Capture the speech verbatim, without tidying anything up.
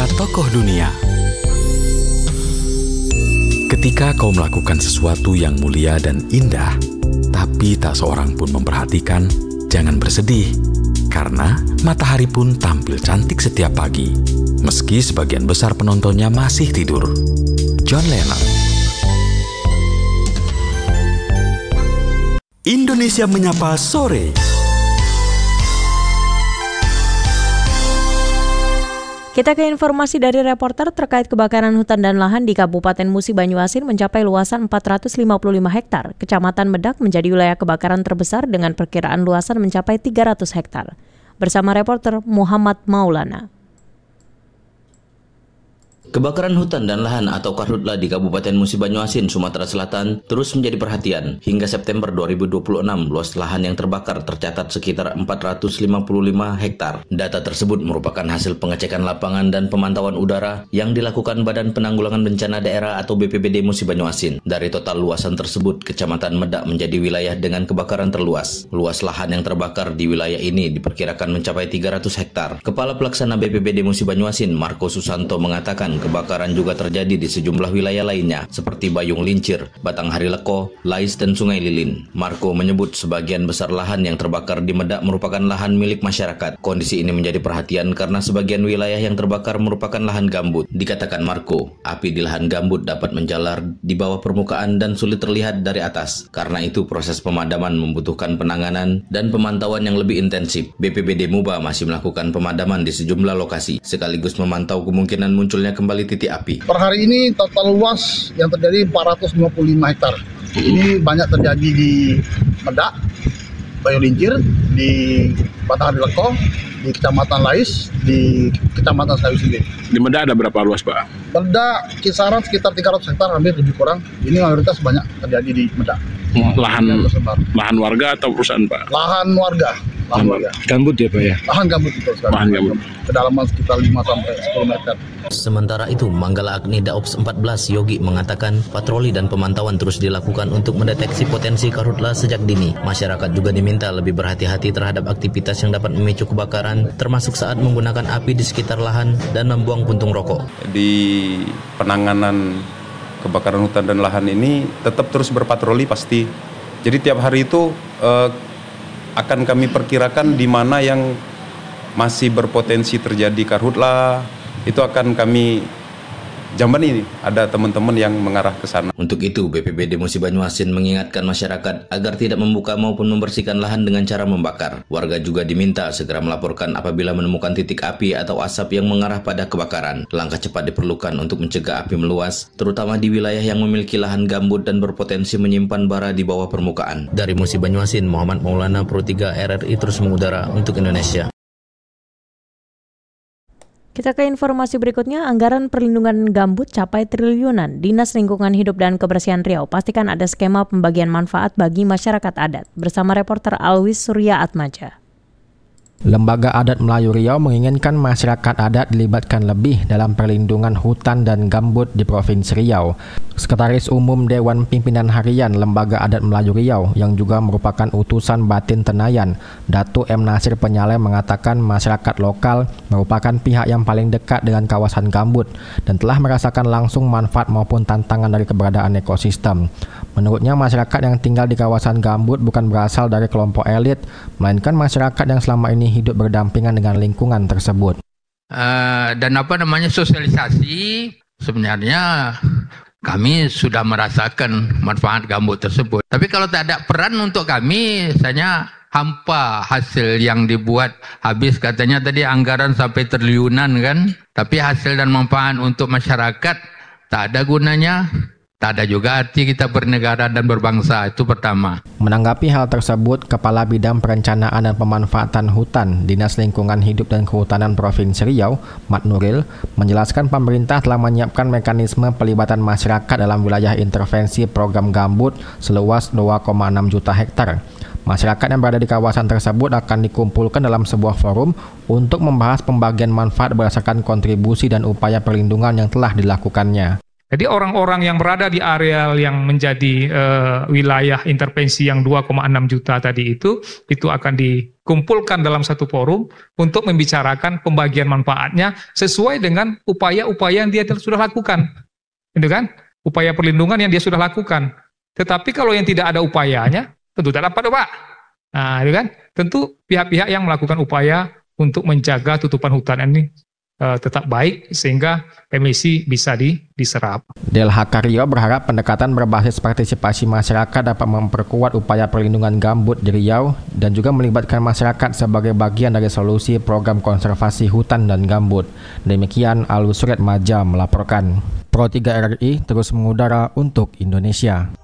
Cerita Tokoh Dunia. Ketika kau melakukan sesuatu yang mulia dan indah, tapi tak seorang pun memperhatikan, jangan bersedih, karena matahari pun tampil cantik setiap pagi, meski sebagian besar penontonnya masih tidur. John Lennon. Indonesia Menyapa Sore. Kita ke informasi dari reporter terkait kebakaran hutan dan lahan di Kabupaten Musi Banyuasin mencapai luasan empat ratus lima puluh lima hektar. Kecamatan Medak menjadi wilayah kebakaran terbesar dengan perkiraan luasan mencapai tiga ratus hektar. Bersama reporter Muhammad Maulana. Kebakaran hutan dan lahan atau karhutla di Kabupaten Musi Banyuasin, Sumatera Selatan terus menjadi perhatian. Hingga September dua ribu dua puluh enam, luas lahan yang terbakar tercatat sekitar empat ratus lima puluh lima hektar. Data tersebut merupakan hasil pengecekan lapangan dan pemantauan udara yang dilakukan Badan Penanggulangan Bencana Daerah atau B P B D Musi Banyuasin. Dari total luasan tersebut, Kecamatan Medak menjadi wilayah dengan kebakaran terluas. Luas lahan yang terbakar di wilayah ini diperkirakan mencapai tiga ratus hektar. Kepala Pelaksana B P B D Musi Banyuasin, Marco Susanto, mengatakan kebakaran juga terjadi di sejumlah wilayah lainnya seperti Bayung Lincir, Batanghari Leko, Lais, dan Sungai Lilin. Marco menyebut sebagian besar lahan yang terbakar di Medak merupakan lahan milik masyarakat. Kondisi ini menjadi perhatian karena sebagian wilayah yang terbakar merupakan lahan gambut. Dikatakan Marco, api di lahan gambut dapat menjalar di bawah permukaan dan sulit terlihat dari atas. Karena itu proses pemadaman membutuhkan penanganan dan pemantauan yang lebih intensif. B P B D Muba masih melakukan pemadaman di sejumlah lokasi sekaligus memantau kemungkinan munculnya kembali titik api. Per hari ini total luas yang terjadi empat ratus lima puluh lima hektar. Ini banyak terjadi di Medak, Bayung Lincir, di Batanghari Leko, di Kecamatan Lais, di Kecamatan Sawi sendiri. Di Medak ada berapa luas, Pak? Medak kisaran sekitar tiga ratus hektar, hampir lebih kurang. Ini mayoritas banyak terjadi di Medak. Lahan lahan warga atau perusahaan, Pak? Lahan warga. Lahan warga. Gambut ya, Pak ya? Lahan gambut itu sekarang. Lahan gambut. Kedalaman sekitar lima sampai sepuluh meter. Sementara itu, Manggala Agni Daops empat belas Yogi mengatakan patroli dan pemantauan terus dilakukan untuk mendeteksi potensi karhutla sejak dini. Masyarakat juga diminta lebih berhati-hati terhadap aktivitas yang dapat memicu kebakaran, termasuk saat menggunakan api di sekitar lahan dan membuang puntung rokok. Di penanganan kebakaran hutan dan lahan ini tetap terus berpatroli pasti. Jadi tiap hari itu eh, akan kami perkirakan di mana yang masih berpotensi terjadi karhutla, itu akan kami jamban ini. Ada teman-teman yang mengarah ke sana. Untuk itu, B P B D Musi Banyuasin mengingatkan masyarakat agar tidak membuka maupun membersihkan lahan dengan cara membakar. Warga juga diminta segera melaporkan apabila menemukan titik api atau asap yang mengarah pada kebakaran. Langkah cepat diperlukan untuk mencegah api meluas, terutama di wilayah yang memiliki lahan gambut dan berpotensi menyimpan bara di bawah permukaan. Dari Musi Banyuasin, Muhammad Maulana, Pro tiga R R I terus mengudara untuk Indonesia. Kita ke informasi berikutnya, anggaran perlindungan gambut capai triliunan. Dinas Lingkungan Hidup dan Kebersihan Riau pastikan ada skema pembagian manfaat bagi masyarakat adat. Bersama reporter Alwis Surya Atmaja. Lembaga Adat Melayu Riau menginginkan masyarakat adat dilibatkan lebih dalam perlindungan hutan dan gambut di Provinsi Riau. Sekretaris Umum Dewan Pimpinan Harian Lembaga Adat Melayu Riau yang juga merupakan utusan batin Tenayan, Datuk M. Nasir Penyaleh mengatakan masyarakat lokal merupakan pihak yang paling dekat dengan kawasan gambut dan telah merasakan langsung manfaat maupun tantangan dari keberadaan ekosistem. Menurutnya masyarakat yang tinggal di kawasan gambut bukan berasal dari kelompok elit, melainkan masyarakat yang selama ini hidup berdampingan dengan lingkungan tersebut. Uh, dan apa namanya sosialisasi, sebenarnya kami sudah merasakan manfaat gambut tersebut. Tapi kalau tak ada peran untuk kami, misalnya hampa hasil yang dibuat, habis katanya tadi anggaran sampai triliunan kan, tapi hasil dan manfaat untuk masyarakat tak ada gunanya. Tak ada juga arti kita bernegara dan berbangsa, itu pertama. Menanggapi hal tersebut, Kepala Bidang Perencanaan dan Pemanfaatan Hutan Dinas Lingkungan Hidup dan Kehutanan Provinsi Riau, Mat Nuril, menjelaskan pemerintah telah menyiapkan mekanisme pelibatan masyarakat dalam wilayah intervensi program gambut seluas dua koma enam juta hektar. Masyarakat yang berada di kawasan tersebut akan dikumpulkan dalam sebuah forum untuk membahas pembagian manfaat berdasarkan kontribusi dan upaya perlindungan yang telah dilakukannya. Jadi orang-orang yang berada di areal yang menjadi uh, wilayah intervensi yang dua koma enam juta tadi itu, itu akan dikumpulkan dalam satu forum untuk membicarakan pembagian manfaatnya sesuai dengan upaya-upaya yang dia sudah lakukan. Itu kan? Upaya perlindungan yang dia sudah lakukan. Tetapi kalau yang tidak ada upayanya, tentu tidak dapat, Pak. Nah, itu kan? Tentu pihak-pihak yang melakukan upaya untuk menjaga tutupan hutan ini uh, tetap baik sehingga emisi bisa di, diserap. D L H K Riau berharap pendekatan berbasis partisipasi masyarakat dapat memperkuat upaya perlindungan gambut di Riau dan juga melibatkan masyarakat sebagai bagian dari solusi program konservasi hutan dan gambut. Demikian Alwi Suryatmaja melaporkan. Pro tiga R I terus mengudara untuk Indonesia.